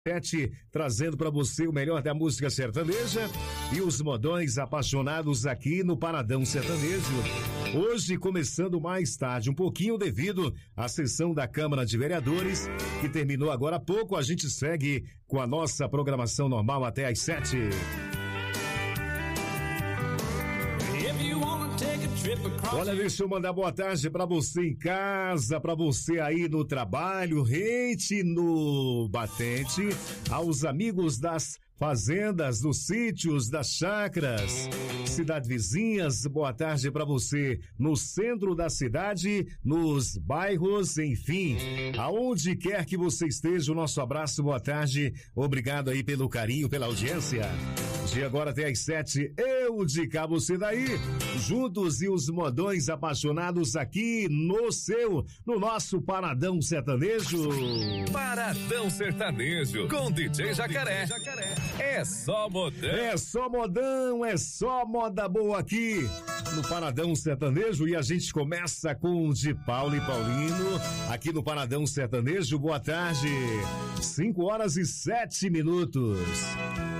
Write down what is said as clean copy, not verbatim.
trazendo para você o melhor da música sertaneja e os modões apaixonados aqui no Paradão Sertanejo. Hoje começando mais tarde, um pouquinho devido à sessão da Câmara de Vereadores, que terminou agora há pouco. A gente segue com a nossa programação normal até às 7. Olha, deixa eu mandar boa tarde pra você em casa, pra você aí no trabalho, rente no batente, aos amigos das fazendas, dos sítios, das chácaras, cidades vizinhas, boa tarde pra você no centro da cidade, nos bairros, enfim, aonde quer que você esteja, o nosso abraço, boa tarde, obrigado aí pelo carinho, pela audiência. De agora até às 7, eu de cá, você daí, juntos e os modões apaixonados aqui no nosso Paradão Sertanejo. Paradão Sertanejo, com DJ Jacaré. É só modão. É só modão, é só moda boa aqui no Paradão Sertanejo. E a gente começa com o de Paulo e Paulino, aqui no Paradão Sertanejo. Boa tarde, 5 horas e 7 minutos.